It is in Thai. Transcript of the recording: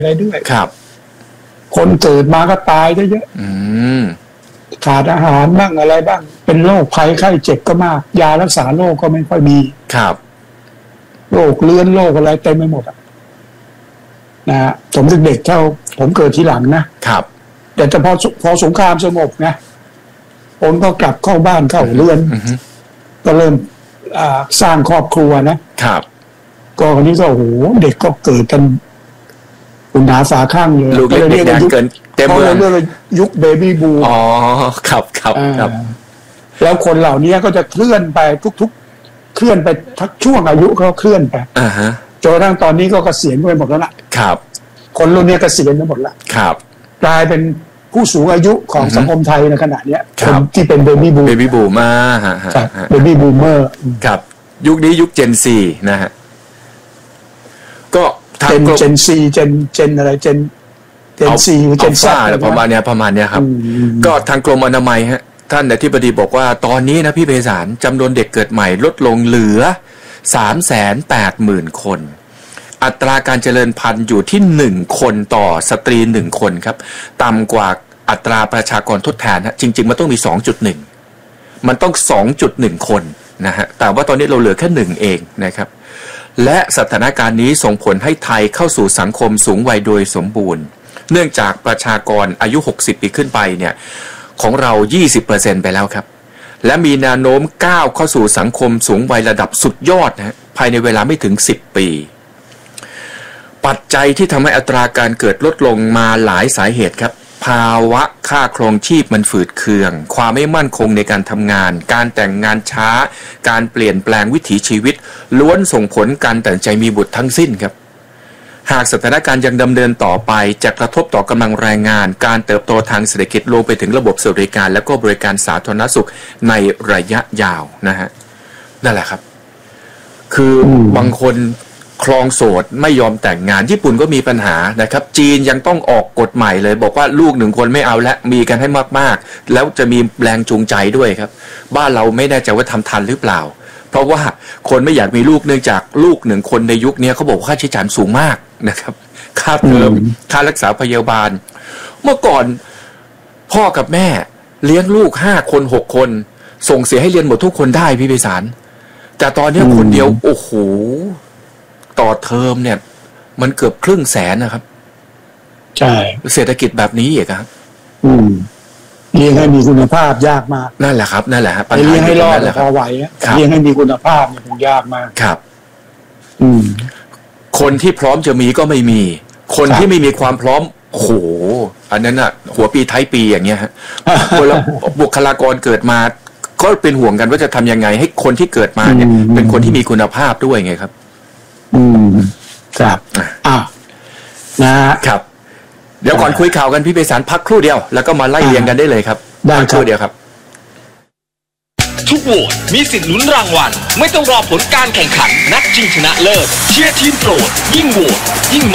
อะไรด้วยครับคนเกิดมาก็ตายเยอะขาดอาหารบ้างอะไรบ้างเป็นโรคภัยไข้เจ็บก็มากยารักษาโรคก็ไม่ค่อยมีครับโรคเลื้อนโรคอะไรเต็มไปหมดนะฮะผมเด็กๆผมเกิดทีหลังนะครับแต่พอสงครามสงบนะผมก็กลับเข้าบ้านเข้าเรือนก็เริ่มสร้างครอบครัวนะครับก็คนนี้ก็โอ้โหเด็กก็เกิดกันคุณหาฝาข้างเลยลูกเล็กๆเกินเต็มเมืองเรียกว่ายุคเบบี้บูมอ๋อครับแล้วคนเหล่านี้ก็จะเคลื่อนไปทุกเคลื่อนไปทักช่วงอายุเขาเคลื่อนไปจนกระทั่งตอนนี้ก็เกษียณไปหมดแล้วล่ะครับคนรุ่นนี้เกษียณไปหมดแล้วครับกลายเป็นผู้สูงอายุของสังคมไทยในขณะนี้คนที่เป็นเบบี้บูมมาเบบี้บูมเมอร์ครับยุคนี้ยุคเจนซีนะฮะก็เจนซีเจนอะไรเจนซีเจนซ่าอะไรประมาณเนี้ยครับก็ทางกรมอนามัยฮะท่านอธิบดีบอกว่าตอนนี้นะพี่ไพศาลจำนวนเด็กเกิดใหม่ลดลงเหลือ 380,000 คนอัตราการเจริญพันธุ์อยู่ที่1คนต่อสตรี1คนครับต่ำกว่าอัตราประชากรทดแทนฮะจริงๆมันต้องมี 2.1 มันต้อง 2.1 คนนะฮะแต่ว่าตอนนี้เราเหลือแค่1เองนะครับและสถานการณ์นี้ส่งผลให้ไทยเข้าสู่สังคมสูงวัยโดยสมบูรณ์เนื่องจากประชากรอายุ60ปีขึ้นไปเนี่ยของเรา 20% ไปแล้วครับและมีแนวโน้มก้าวเข้าสู่สังคมสูงวัยระดับสุดยอดนะภายในเวลาไม่ถึง10ปีปัจจัยที่ทำให้อัตราการเกิดลดลงมาหลายสาเหตุครับภาวะค่าครองชีพมันฝืดเคืองความไม่มั่นคงในการทำงานการแต่งงานช้าการเปลี่ยนแปลงวิถีชีวิตล้วนส่งผลการตัดสินใจมีบุตรทั้งสิ้นครับหากสถานการณ์ยังดำเนินต่อไปจะกระทบต่อกำลังแรงงานการเติบโตทางเศรษฐกิจรวมไปถึงระบบสวัสดิการและก็บริการสาธารณสุขในระยะยาวนะฮะนั่นแหละครับคือบางคนครองโสดไม่ยอมแต่งงานญี่ปุ่นก็มีปัญหานะครับจีนยังต้องออกกฎใหม่เลยบอกว่าลูก1คนไม่เอาและมีกันให้มากๆแล้วจะมีแรงจูงใจด้วยครับบ้านเราไม่แน่ใจว่าทำทันหรือเปล่าเพราะว่าคนไม่อยากมีลูกเนื่องจากลูก1คนในยุคนี้เขาบอกค่าใช้จ่ายสูงมากนะครับค่าเทอมค่ารักษาพยาบาลเมื่อก่อนพ่อกับแม่เลี้ยงลูก5คน6คนส่งเสียให้เรียนหมดทุกคนได้พี่ไพศาลแต่ตอนนี้คนเดียวโอ้โหต่อเทอมเนี่ยมันเกือบ100,000นะครับใช่เศรษฐกิจแบบนี้อีกครับเลี้ยงให้มีคุณภาพยากมากนั่นแหละครับปัญหาเลี้ยงให้รอดพอไหวเลี้ยงให้มีคุณภาพเนี่ยคงยากมากครับคนที่พร้อมจะมีก็ไม่มีคนที่ไม่มีความพร้อมโหอันนั้นอ่ะหัวปีท้ายปีอย่างเงี้ยฮะคนละบุคลากรเกิดมาก็เป็นห่วงกันว่าจะทำยังไงให้คนที่เกิดมาเนี่ยเป็นคนที่มีคุณภาพด้วยไงครับครับนะครับเดี๋ยวก่อนคุยข่าวกันพี่ไพศาลพักครู่เดียวแล้วก็มาไล่เรียงกันได้เลยครับพักครู่เดียวครับทุกโหวตมีสิทธิ์ลุ้นรางวัลไม่ต้องรอผลการแข่งขันนัดชิงชนะเลิศเชียร์ทีมโปรดยิ่งโหวตยิ่ง